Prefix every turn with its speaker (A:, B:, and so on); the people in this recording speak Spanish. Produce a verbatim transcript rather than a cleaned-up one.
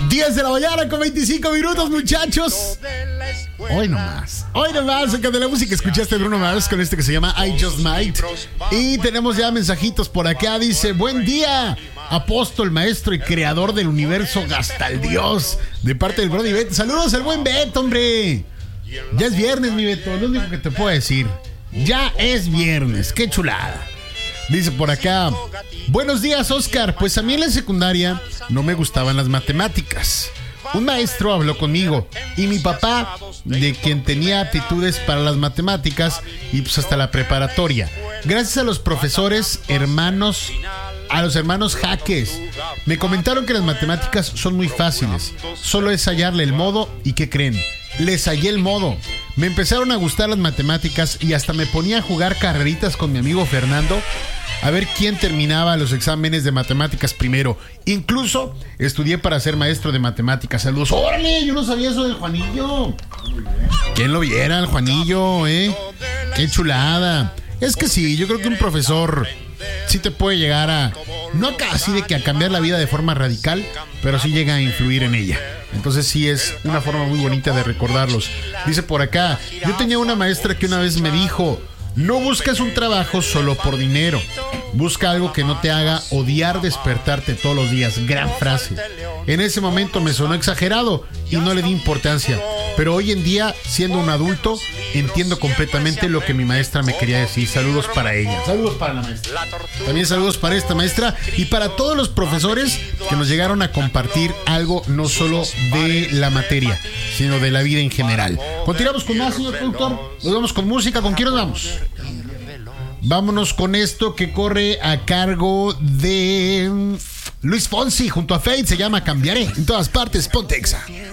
A: diez de la mañana con veinticinco minutos, muchachos. Hoy nomás, hoy nomás, acá de la música escuchaste a Bruno Mars con este que se llama I Just Might. Y tenemos ya mensajitos por acá, dice: buen día, apóstol, maestro y creador del universo, hasta el Dios, de parte del Brody Beto. Saludos al buen Beto, hombre. Ya es viernes, mi Beto, lo único que te puedo decir. Ya es viernes, qué chulada. Dice por acá: buenos días, Oscar. Pues a mí en la secundaria no me gustaban las matemáticas. Un maestro habló conmigo y mi papá, de quien tenía aptitudes para las matemáticas y pues hasta la preparatoria. Gracias a los profesores, hermanos, a los hermanos Jaques, me comentaron que las matemáticas son muy fáciles. Solo es hallarle el modo y ¿qué creen? Les hallé el modo. Me empezaron a gustar las matemáticas y hasta me ponía a jugar carreritas con mi amigo Fernando a ver quién terminaba los exámenes de matemáticas primero. Incluso estudié para ser maestro de matemáticas. Saludos. ¡Órale! Yo no sabía eso del Juanillo. ¿Quién lo viera, el Juanillo, eh? ¡Qué chulada! Es que sí, yo creo que un profesor sí te puede llegar a, no casi de que a cambiar la vida de forma radical, pero sí llega a influir en ella. Entonces sí es una forma muy bonita de recordarlos. Dice por acá: yo tenía una maestra que una vez me dijo: no busques un trabajo solo por dinero. Busca algo que no te haga odiar despertarte todos los días. Gran frase. En ese momento me sonó exagerado y no le di importancia. Pero hoy en día, siendo un adulto, entiendo completamente lo que mi maestra me quería decir. Saludos para ella. Saludos para la maestra. También saludos para esta maestra y para todos los profesores que nos llegaron a compartir algo no solo de la materia, sino de la vida en general. Continuamos con más, señor productor. Nos vamos con música. ¿Con quién nos vamos? Vámonos con esto que corre a cargo de Luis Fonsi junto a Fate. Se llama Cambiaré. En todas partes, ponte Exa.